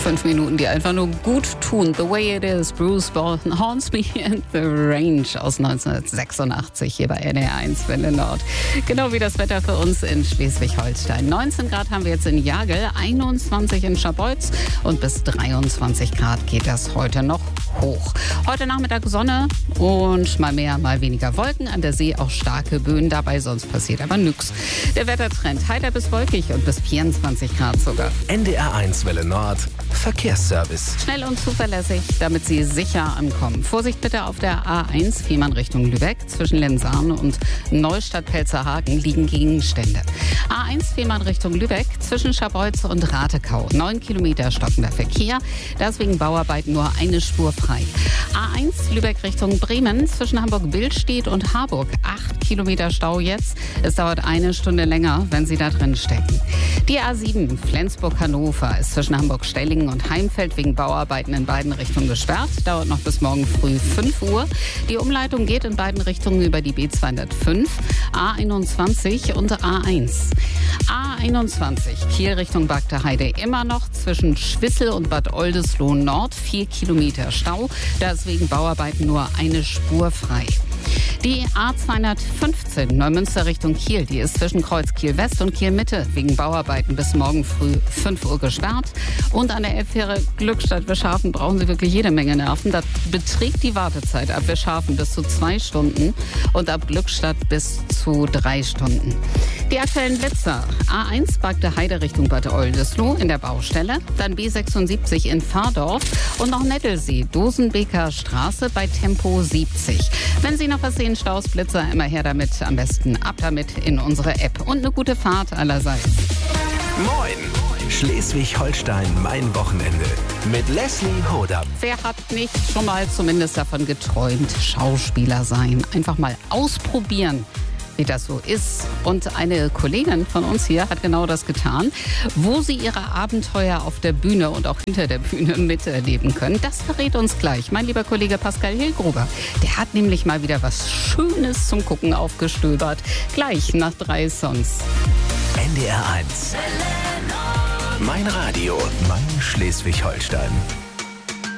5 Minuten, die einfach nur gut tun. The Way It Is, Bruce Bolton, Haunts Me in the Range aus 1986 hier bei NDR 1 Welle Nord. Genau wie das Wetter für uns in Schleswig-Holstein. 19 Grad haben wir jetzt in Jagel, 21 in Scharbeutz und bis 23 Grad geht das heute noch hoch. Heute Nachmittag Sonne und mal mehr, mal weniger Wolken. An der See auch starke Böen dabei, sonst passiert aber nichts. Der Wettertrend heiter bis wolkig und bis 24 Grad sogar. NDR 1 Welle Nord, Verkehrsservice. Schnell und zuverlässig, damit Sie sicher ankommen. Vorsicht bitte auf der A1, Fehmarn Richtung Lübeck. Zwischen Lenzahn und Neustadt-Pelzerhagen liegen Gegenstände. A1 Fehmarn Richtung Lübeck, zwischen Scharbeutz und Ratekau. 9 Kilometer stockender Verkehr, deswegen Bauarbeiten nur eine Spur frei. A1 Lübeck Richtung Bremen, zwischen Hamburg-Billstedt und Harburg. 8 Kilometer Stau jetzt. Es dauert eine Stunde länger, wenn Sie da drin stecken. Die A7 Flensburg-Hannover ist zwischen Hamburg-Stellingen und Heimfeld wegen Bauarbeiten in beiden Richtungen gesperrt. Dauert noch bis morgen früh 5 Uhr. Die Umleitung geht in beiden Richtungen über die B205, A21 und A1. A21 Kiel Richtung Bagdeheide immer noch zwischen Schwissel und Bad Oldesloe Nord 4 Kilometer Stau. Da ist wegen Bauarbeiten nur eine Spur frei. Die A215 Neumünster Richtung Kiel, die ist zwischen Kreuz Kiel West und Kiel Mitte wegen Bauarbeiten bis morgen früh 5 Uhr gesperrt. Und an der Elbfähre Glückstadt-Wischhafen brauchen Sie wirklich jede Menge Nerven. Da beträgt die Wartezeit ab Wischhafen bis zu 2 Stunden und ab Glückstadt bis zu 3 Stunden. Die aktuellen Blitzer: A1 Bagdeheide Richtung Bad Oldesloe in der Baustelle, dann B76 in Pfarrdorf und noch Nettelsee, Dosenbeker Straße bei Tempo 70. Wenn Sie noch was sehen, Staus, Blitzer, immer her damit, am besten ab damit in unsere App. Und eine gute Fahrt allerseits. Moin! Schleswig-Holstein, mein Wochenende. Mit Leslie Hodam. Wer hat nicht schon mal zumindest davon geträumt, Schauspieler sein? Einfach mal ausprobieren, wie das so ist. Und eine Kollegin von uns hier hat genau das getan. Wo Sie Ihre Abenteuer auf der Bühne und auch hinter der Bühne miterleben können, das verrät uns gleich mein lieber Kollege Pascal Hilgruber. Der hat nämlich mal wieder was Schönes zum Gucken aufgestöbert. Gleich nach 3 Songs. NDR 1. Mein Radio, mein Schleswig-Holstein.